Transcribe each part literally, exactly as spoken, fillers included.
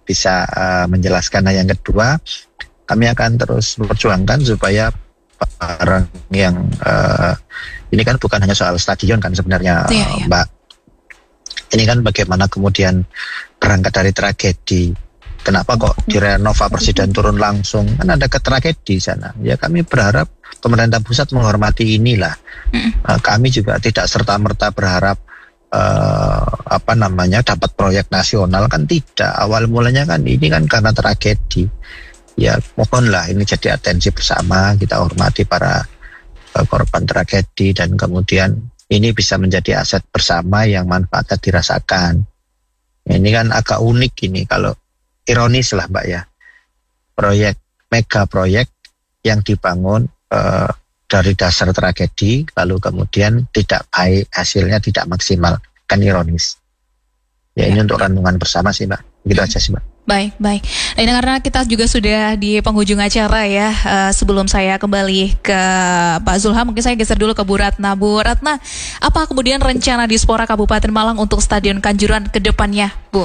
bisa uh, menjelaskan. Nah, yang kedua, kami akan terus memperjuangkan supaya barang yang uh, ini kan bukan hanya soal stadion kan sebenarnya, iya, iya. Mbak. Ini kan bagaimana kemudian berangkat dari tragedi. Kenapa kok direnova presiden turun langsung? Kan ada ke tragedi sana. Ya kami berharap pemerintah pusat menghormati inilah. Uh, kami juga tidak serta-merta berharap Uh, apa namanya dapat proyek nasional, kan tidak. Awal mulanya kan ini kan karena tragedi. Ya mohonlah ini jadi atensi bersama, kita hormati para uh, korban tragedi dan kemudian ini bisa menjadi aset bersama yang manfaatnya dirasakan. Ini kan agak unik ini, kalau ironis lah Mbak ya, proyek mega proyek yang dibangun uh, dari dasar tragedi, lalu kemudian tidak baik, hasilnya tidak maksimal, kan ironis. Ya, ya ini untuk renungan bersama sih Mbak, gitu aja sih Mbak. Baik, baik. Nah, ini karena kita juga sudah di penghujung acara ya, uh, sebelum saya kembali ke Pak Zulham, mungkin saya geser dulu ke Bu Ratna. Bu Ratna, apa kemudian rencana Dispora Kabupaten Malang untuk Stadion Kanjuruhan ke depannya, Bu?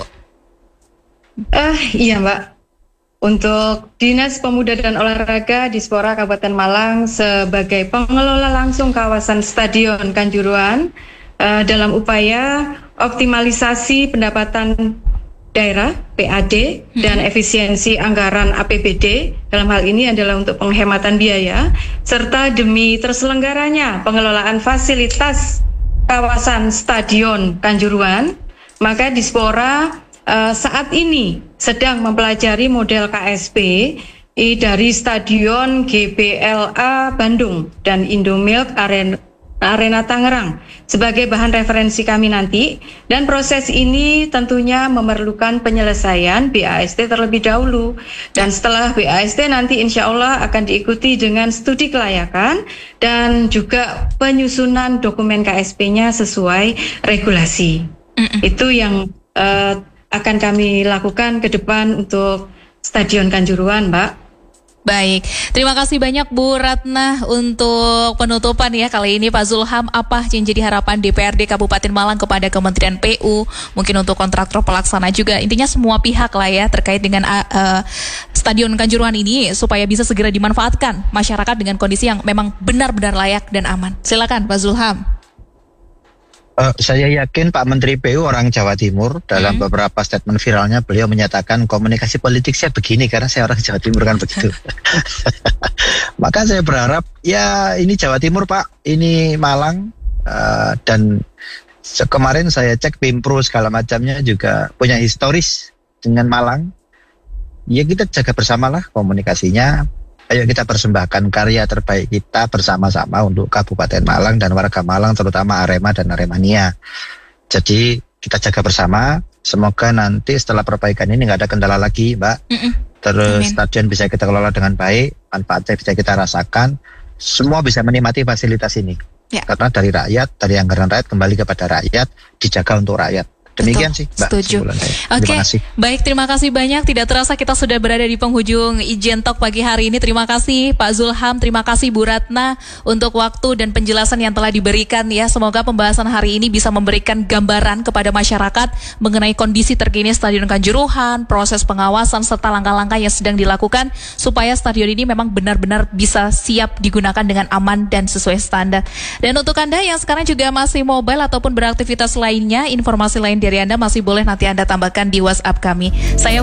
Uh, iya Mbak. Untuk Dinas Pemuda dan Olahraga Dispora Kabupaten Malang sebagai pengelola langsung kawasan Stadion Kanjuruhan uh, dalam upaya optimalisasi pendapatan daerah P A D dan efisiensi anggaran A P B D, dalam hal ini adalah untuk penghematan biaya serta demi terselenggaranya pengelolaan fasilitas kawasan Stadion Kanjuruhan, maka Dispora Uh, saat ini sedang mempelajari model K S P i dari Stadion G B L A Bandung dan Indomilk Arena, Arena Tangerang sebagai bahan referensi kami nanti, dan proses ini tentunya memerlukan penyelesaian B A S T terlebih dahulu, dan setelah B A S T nanti insya Allah akan diikuti dengan studi kelayakan dan juga penyusunan dokumen K S P-nya sesuai regulasi. Mm-mm. Itu yang uh, akan kami lakukan ke depan untuk Stadion Kanjuruhan, Mbak. Baik, terima kasih banyak Bu Ratna untuk penutupan ya kali ini. Pak Zulham, apa yang jadi harapan D P R D Kabupaten Malang kepada Kementerian P U, mungkin untuk kontraktor pelaksana juga, intinya semua pihak lah ya terkait dengan uh, Stadion Kanjuruhan ini supaya bisa segera dimanfaatkan masyarakat dengan kondisi yang memang benar-benar layak dan aman. Silakan Pak Zulham. Uh, saya yakin Pak Menteri P U orang Jawa Timur. Dalam hmm. beberapa statement viralnya beliau menyatakan komunikasi politik saya begini karena saya orang Jawa Timur kan begitu. Maka saya berharap ya ini Jawa Timur Pak, ini Malang, uh, dan kemarin saya cek Pimpro segala macamnya juga punya historis dengan Malang. Ya kita jaga bersamalah komunikasinya. Ayo kita persembahkan karya terbaik kita bersama-sama untuk Kabupaten Malang dan warga Malang, terutama Arema dan Aremania. Jadi kita jaga bersama. Semoga nanti setelah perbaikan ini nggak ada kendala lagi, Mbak. Mm-mm. Terus Amin. Stadion bisa kita kelola dengan baik, manfaatnya bisa kita rasakan. Semua bisa menikmati fasilitas ini. Ya. Karena dari rakyat, dari anggaran rakyat kembali kepada rakyat, dijaga untuk rakyat. Demikian Betul, sih Mbak. Setuju. Oke, okay. Baik, terima kasih banyak. Tidak terasa kita sudah berada di penghujung Ijen Talk pagi hari ini. Terima kasih Pak Zulham, terima kasih Bu Ratna untuk waktu dan penjelasan yang telah diberikan ya. Semoga pembahasan hari ini bisa memberikan gambaran kepada masyarakat mengenai kondisi terkini Stadion Kanjuruhan, proses pengawasan serta langkah-langkah yang sedang dilakukan supaya stadion ini memang benar-benar bisa siap digunakan dengan aman dan sesuai standar. Dan untuk Anda yang sekarang juga masih mobile ataupun beraktivitas lainnya, informasi lain dari Anda masih boleh nanti Anda tambahkan di WhatsApp kami. Saya